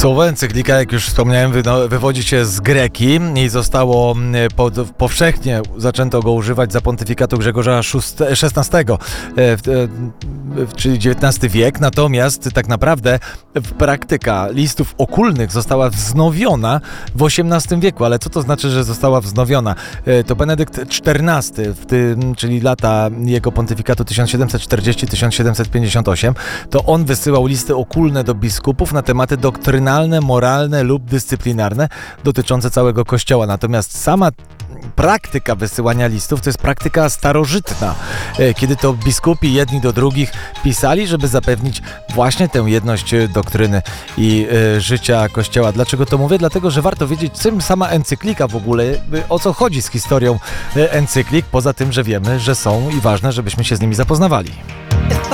Słowo encyklika, jak już wspomniałem, wywodzi się z greki i zostało powszechnie zaczęto go używać za pontyfikatu Grzegorza XVI, czyli XIX wiek. Natomiast tak naprawdę praktyka listów okulnych została wznowiona w XVIII wieku. Ale co to znaczy, że została wznowiona? To Benedykt XIV, czyli lata jego pontyfikatu 1740-1758, to on wysyłał listy okulne do biskupów na tematy doktrynalne, moralne lub dyscyplinarne dotyczące całego Kościoła. Natomiast sama praktyka wysyłania listów to jest praktyka starożytna, kiedy to biskupi jedni do drugich pisali, żeby zapewnić właśnie tę jedność doktryny i życia Kościoła. Dlaczego to mówię? Dlatego, że warto wiedzieć, czym sama encyklika w ogóle, o co chodzi z historią encyklik, poza tym, że wiemy, że są i ważne, żebyśmy się z nimi zapoznawali.